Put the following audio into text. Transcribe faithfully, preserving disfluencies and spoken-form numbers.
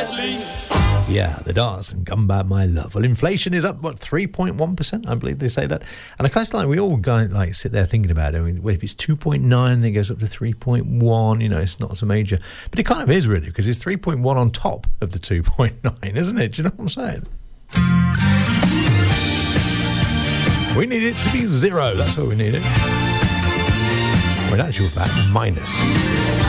Yeah, the Darts and Come Back My Love. Well, inflation is up, what, three point one percent? I believe they say that. And I kind of like, we all go, like, sit there thinking about it. I mean, well, if it's two point nine, then it goes up to three point one, you know, it's not so major. But it kind of is, really, because it's three point one on top of the two point nine, isn't it? Do you know what I'm saying? We need it to be zero. That's what we need it. Or in actual fact, minus.